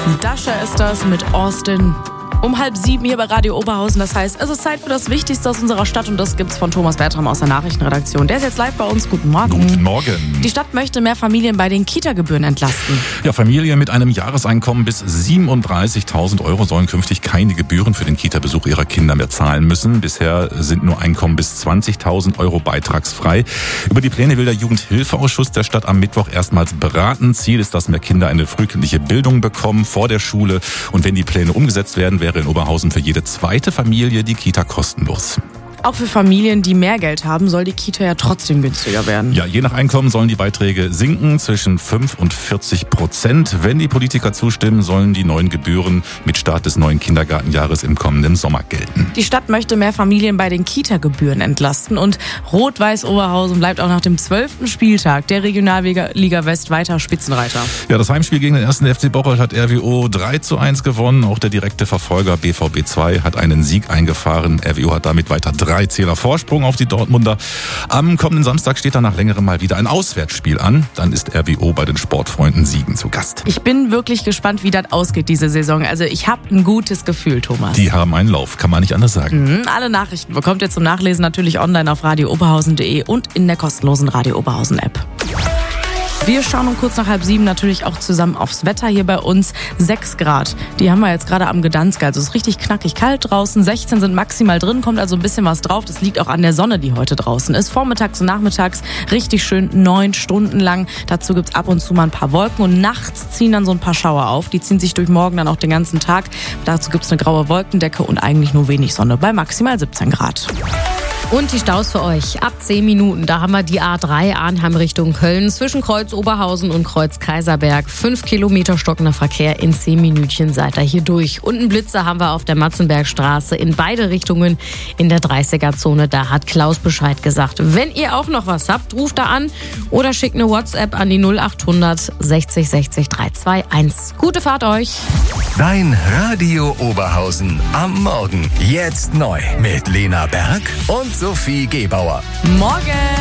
Dasha ist das mit Austin. Um 6:30 hier bei Radio Oberhausen. Das heißt, es ist Zeit für das Wichtigste aus unserer Stadt und das gibt's von Thomas Bertram aus der Nachrichtenredaktion. Der ist jetzt live bei uns. Guten Morgen. Guten Morgen. Die Stadt möchte mehr Familien bei den Kita-Gebühren entlasten. Ja, Familien mit einem Jahreseinkommen bis 37.000 Euro sollen künftig keine Gebühren für den Kita-Besuch ihrer Kinder mehr zahlen müssen. Bisher sind nur Einkommen bis 20.000 Euro beitragsfrei. Über die Pläne will der Jugendhilfeausschuss der Stadt am Mittwoch erstmals beraten. Ziel ist, dass mehr Kinder eine frühkindliche Bildung bekommen vor der Schule. Und wenn die Pläne umgesetzt werden, wäre in Oberhausen für jede zweite Familie die Kita kostenlos. Auch für Familien, die mehr Geld haben, soll die Kita ja trotzdem günstiger werden. Ja, je nach Einkommen sollen die Beiträge sinken, zwischen 5% und 40%. Wenn die Politiker zustimmen, sollen die neuen Gebühren mit Start des neuen Kindergartenjahres im kommenden Sommer gelten. Die Stadt möchte mehr Familien bei den Kita-Gebühren entlasten und Rot-Weiß Oberhausen bleibt auch nach dem 12. Spieltag der Regionalliga West weiter Spitzenreiter. Ja, das Heimspiel gegen den 1. FC Bocholt hat RWO 3:1 gewonnen. Auch der direkte Verfolger BVB 2 hat einen Sieg eingefahren. RWO hat damit weiter 3 Zähler Vorsprung auf die Dortmunder. Am kommenden Samstag steht dann nach längerem mal wieder ein Auswärtsspiel an. Dann ist RWO bei den Sportfreunden Siegen zu Gast. Ich bin wirklich gespannt, wie das ausgeht diese Saison. Also ich habe ein gutes Gefühl, Thomas. Die haben einen Lauf, kann man nicht anders sagen. Alle Nachrichten bekommt ihr zum Nachlesen natürlich online auf radiooberhausen.de und in der kostenlosen Radio Oberhausen App. Wir schauen um kurz nach 6:30 natürlich auch zusammen aufs Wetter hier bei uns. 6 Grad, die haben wir jetzt gerade am Gdansk. Also es ist richtig knackig kalt draußen. 16 sind maximal drin, kommt also ein bisschen was drauf. Das liegt auch an der Sonne, die heute draußen ist. Vormittags und nachmittags richtig schön 9 Stunden lang. Dazu gibt's ab und zu mal ein paar Wolken und nachts ziehen dann so ein paar Schauer auf. Die ziehen sich durch morgen dann auch den ganzen Tag. Dazu gibt's eine graue Wolkendecke und eigentlich nur wenig Sonne bei maximal 17 Grad. Und die Staus für euch. Ab 10 Minuten, da haben wir die A3 Arnheim Richtung Köln. Zwischen Kreuz Oberhausen und Kreuz Kaiserberg. 5 Kilometer stockender Verkehr. In 10 Minütchen seid ihr hier durch. Und einen Blitzer haben wir auf der Matzenbergstraße in beide Richtungen in der 30er-Zone. Da hat Klaus Bescheid gesagt. Wenn ihr auch noch was habt, ruft da an oder schickt eine WhatsApp an die 0800 60 60 321. Gute Fahrt euch. Dein Radio Oberhausen am Morgen. Jetzt neu mit Lena Berg und Sophie Gebauer. Morgen!